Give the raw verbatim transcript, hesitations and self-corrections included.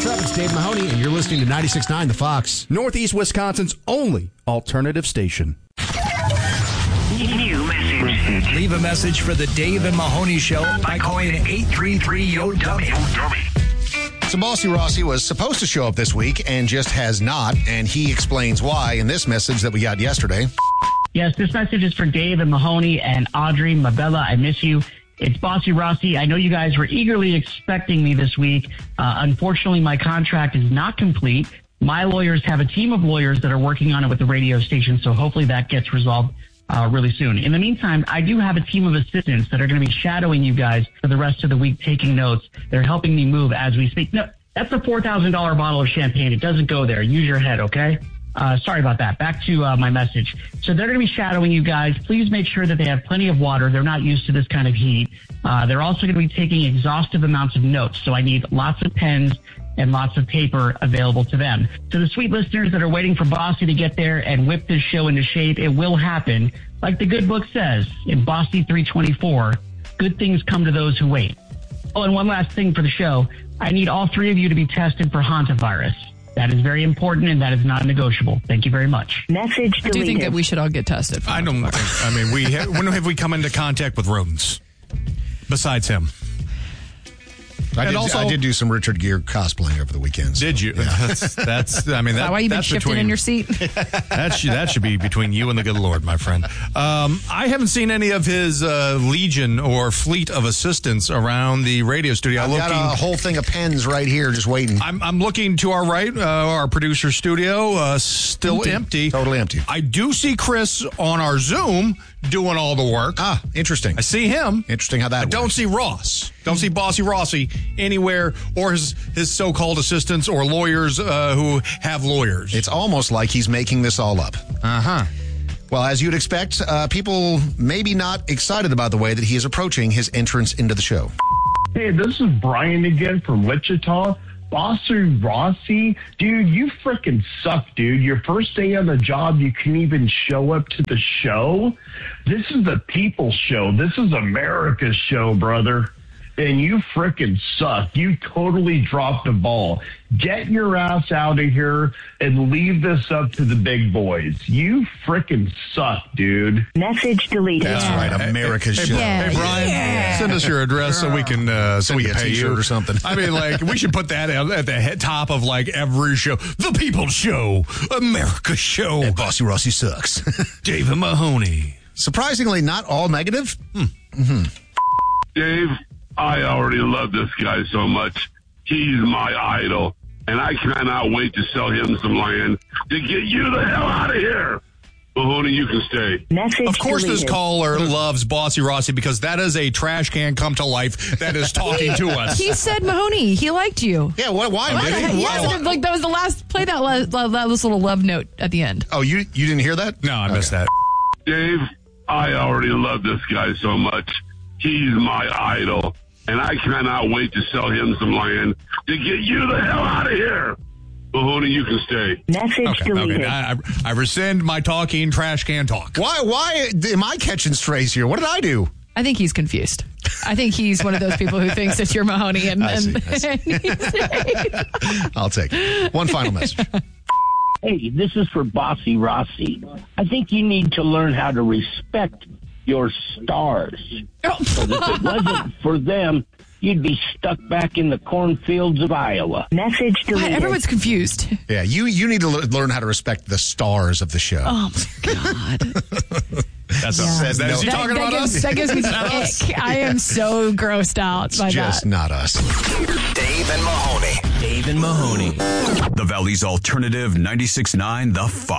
What's up? It's Dave Mahoney, and you're listening to ninety-six point nine The Fox. Northeast Wisconsin's only alternative station. New message. Leave a message for the Dave and Mahoney Show by calling eight three three Y O W. So Bossy Rossi was supposed to show up this week and just has not, and he explains why in this message that we got yesterday. Yes, this message is for Dave and Mahoney and Audrey, Mabella. I miss you. It's Bossy Rossi. I know you guys were eagerly expecting me this week. Uh, unfortunately, my contract is not complete. My lawyers have a team of lawyers that are working on it with the radio station, so hopefully that gets resolved uh, really soon. In the meantime, I do have a team of assistants that are going to be shadowing you guys for the rest of the week, taking notes. They're helping me move as we speak. No, that's a four thousand dollars bottle of champagne. It doesn't go there. Use your head, okay? Uh, sorry about that. Back to uh, my message. So they're going to be shadowing you guys. Please make sure that they have plenty of water. They're not used to this kind of heat. Uh, they're also going to be taking exhaustive amounts of notes. So I need lots of pens and lots of paper available to them. To the sweet listeners that are waiting for Bossy to get there and whip this show into shape, it will happen. Like the good book says in Bossy three twenty-four, good things come to those who wait. Oh, and one last thing for the show. I need all three of you to be tested for hantavirus. That is very important, and that is not negotiable. Thank you very much. Message deleted. I do think that we should all get tested. I don't think, I mean, we ha- when have we come into contact with rodents besides him? I And did, also- I did do some Richard Gere cosplaying over the weekend. so, Did you? Yeah. That's, that's, I mean, Is that, that why you've been that's shifting between, in your seat? that, should, that should be between you and the good Lord, my friend. Um, I haven't seen any of his uh, legion or fleet of assistants around the radio studio. I've looking, got a whole thing of pens right here just waiting. I'm, I'm looking to our right, uh, our producer studio, uh, still empty. Empty. Totally empty. I do see Chris on our Zoom doing all the work. Ah, interesting. I see him. Interesting how that I works. don't see Ross. Don't see Bossy Rossi anywhere, or his his so-called assistants or lawyers uh, who have lawyers. It's almost like he's making this all up. Uh-huh. Well, as you'd expect, uh, people maybe not excited about the way that he is approaching his entrance into the show. Hey, this is Brian again from Wichita. Bossy Rossi, dude, you freaking suck, dude. Your first day on the job, you couldn't even show up to the show. This is the people's show. This is America's show, brother. And you freaking suck. You totally dropped the ball. Get your ass out of here and leave this up to the big boys. You freaking suck, dude. Message deleted. That's Yeah. right, America's Hey, show. Yeah. hey, Brian, Yeah. send us your address so we can uh, so Send we you can a pay t-shirt you or something. I mean, like we should put that at at the head top of like every show. The People's Show, America's Show. And Bossy Rossi sucks. David Mahoney. Surprisingly, not all negative. Hmm. Dave, I already love this guy so much. He's my idol, and I cannot wait to sell him some land to get you the hell out of here. Mahoney, you can stay. Message Of course, deleted. this caller loves Bossy Rossi because that is a trash can come to life that is talking to us. He said Mahoney. He liked you. Yeah, why? why What? did he? Yes, Why- and, like that was the last. Play that last, that little love note at the end. Oh, you you didn't hear that? No, I missed that. Dave, I already love this guy so much. He's my idol, and I cannot wait to sell him some land to get you the hell out of here. Mahoney, you can stay. Message Okay, deleted. okay. I, I, I rescind my talking trash can talk. Why? Why am I catching strays here? What did I do? I think he's confused. I think he's one of those people who thinks that you're Mahoney. And, I see, and, I see. and he's- I'll take it. One final message. Hey, this is for Bossy Rossi. I think you need to learn how to respect your stars. Because if it wasn't for them, you'd be stuck back in the cornfields of Iowa. Message deleted. Everyone's confused. Yeah, you you need to le- learn how to respect the stars of the show. Oh my God. That's Yeah. us. Is that, is he That, talking that about gives, us? that gives me Is that us? the ick. I am so grossed out It's by just that. not us. Dave and Mahoney. Dave and Mahoney. The Valley's alternative ninety-six point nine The Fox.